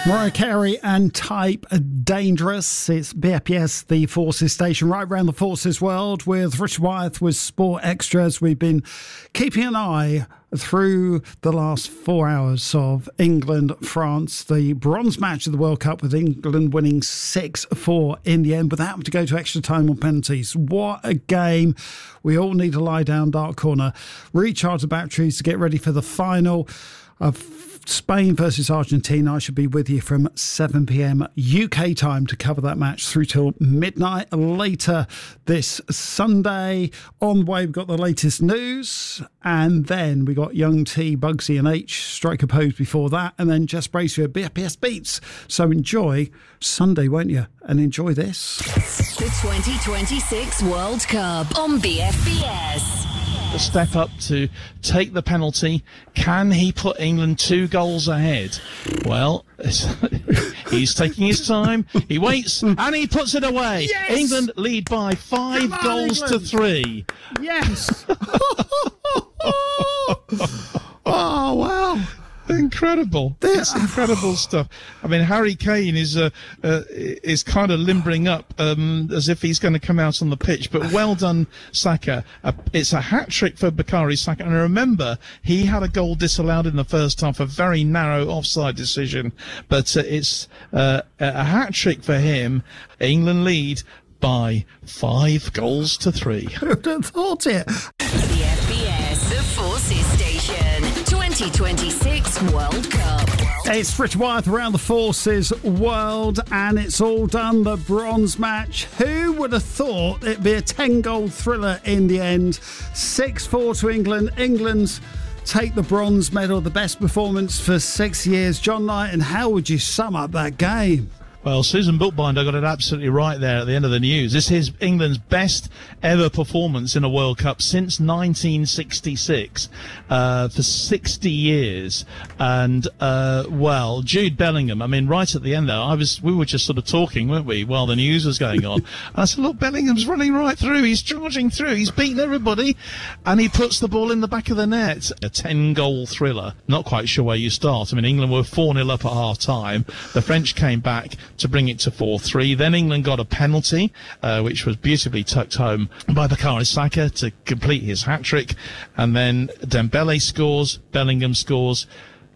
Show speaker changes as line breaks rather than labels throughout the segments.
Mariah Carey and Type Dangerous. It's BFBS, the Forces station, right around the Forces world with Richard Wyeth with Sport Extras. We've been keeping an eye through the last 4 hours of England-France, the bronze match of the World Cup, with England winning 6-4 in the end, but they happened to go to extra time on penalties. What a game. We all need to lie down, dark corner, recharge the batteries to get ready for the final of Spain versus Argentina. I should be with you from 7 p.m. UK time to cover that match through till midnight. Later this Sunday, on the way, we've got the latest news, and then we got Young T, Bugsy and H, Striker Pose before that, and then Just Brace for BFBS Beats. So enjoy Sunday, won't you? And enjoy this.
The 2026 World Cup on BFBS.
Step up to take the penalty. Can he put England 2 goals ahead? Well, he's taking his time. He waits and he puts it away.
Yes!
England lead by 5 goals to 3.
Yes. Oh, wow.
Incredible! It's incredible stuff. I mean, Harry Kane is kind of limbering up as if he's going to come out on the pitch. But well done, Saka. It's a hat trick for Bukayo Saka. And remember, he had a goal disallowed in the first half, a very narrow offside decision. But it's a hat trick for him. England lead by 5 goals to 3.
Who would have thought it?
The FBS, the Forces station. 2026 World Cup.
It's Richard Wyeth around the Forces world, and it's all done. The bronze match. Who would have thought it'd be a 10-goal thriller in the end? 6-4 to England. England's take the bronze medal, the best performance for 6 years. John Knight, and how would you sum up that game?
Well, Susan Bookbinder got it absolutely right there at the end of the news. This is England's best ever performance in a World Cup since 1966, for 60 years. And, well, Jude Bellingham, I mean, right at the end there, we were just sort of talking, weren't we, while the news was going on. And I said, look, Bellingham's running right through. He's charging through. He's beating everybody. And he puts the ball in the back of the net. A 10-goal thriller. Not quite sure where you start. I mean, England were 4-0 up at half-time. The French came back to bring it to 4-3. Then England got a penalty, which was beautifully tucked home by Bukayo Saka to complete his hat-trick. And then Dembele scores, Bellingham scores,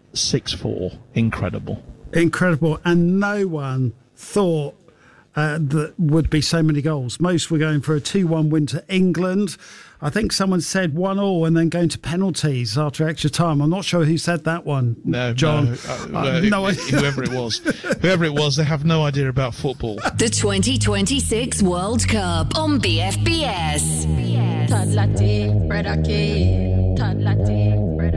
6-4. Incredible.
Incredible. And no one thought that would be so many goals. Most were going for a 2-1 win to England. I think someone said 1-1 and then going to penalties after extra time. I'm not sure who said that one.
No,
John.
No, whoever it was, they have no idea about football.
The 2026 World Cup on BFBS.
Todd Latte, Brother K, Todd Latte.